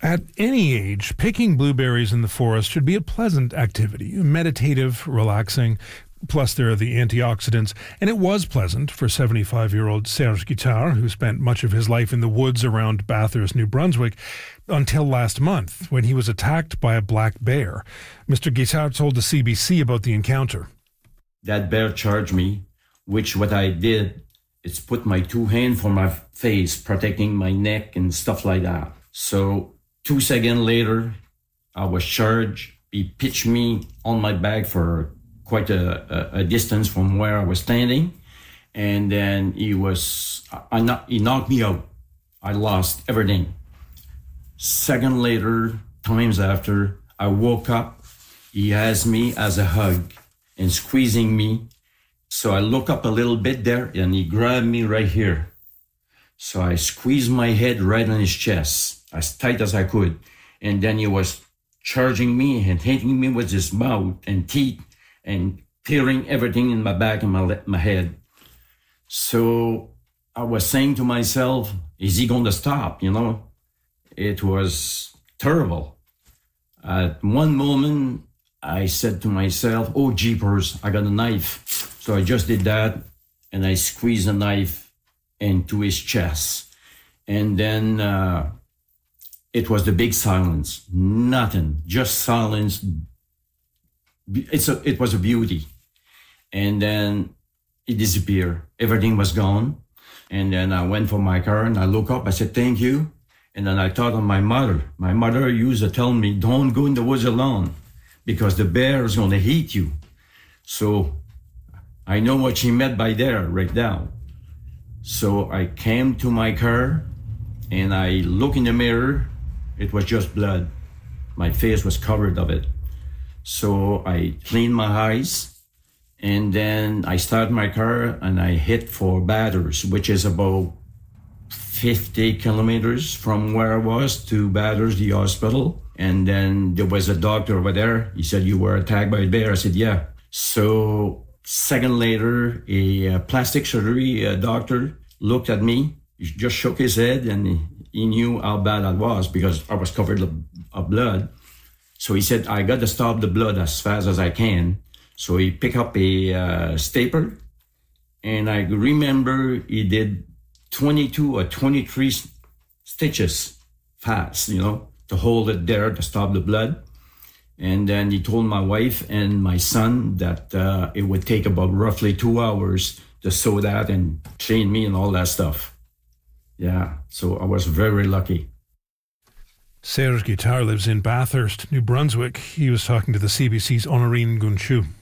At any age, picking blueberries in the forest should be a pleasant activity, meditative, relaxing. Plus, there are the antioxidants. And it was pleasant for 75-year-old Serge Guittard, who spent much of his life in the woods around Bathurst, New Brunswick, until last month, when he was attacked by a black bear. Mr. Guittard told the CBC about the encounter. That bear charged me, which what I did is put my 2 hands for my face, protecting my neck and stuff like that. So 2 seconds later, I was charged. He pitched me on my back for quite a distance from where I was standing. And then he knocked me out. I lost everything. Second later, times after, I woke up. He asked me as a hug and squeezing me. So I look up a little bit there and he grabbed me right here. So I squeezed my head right on his chest, as tight as I could. And then he was charging me and hitting me with his mouth and teeth and clearing everything in my back and my head. So I was saying to myself, is he going to stop? It was terrible. At one moment, I said to myself, oh, jeepers, I got a knife. So I just did that, and I squeezed a knife into his chest. And then it was the big silence. Nothing, just silence. It was a beauty. And then it disappeared. Everything was gone. And then I went for my car and I looked up. I said, thank you. And then I thought of my mother. My mother used to tell me, don't go in the woods alone because the bear is going to eat you. So I know what she meant by there right now. So I came to my car and I looked in the mirror. It was just blood. My face was covered of it. So I cleaned my eyes, and then I started my car and I hit for Bathurst, which is about 50 kilometers from where I was to Bathurst, the hospital. And then there was a doctor over there. He said, you were attacked by a bear. I said, yeah. So second later, a plastic surgery doctor looked at me. He just shook his head and he knew how bad I was because I was covered of blood. So he said, I got to stop the blood as fast as I can. So he picked up a stapler. And I remember he did 22 or 23 stitches fast, to hold it there to stop the blood. And then he told my wife and my son that it would take about roughly 2 hours to sew that and clean me and all that stuff. Yeah, so I was very lucky. Serge Guittard lives in Bathurst, New Brunswick. He was talking to the CBC's Honorine Gunchu.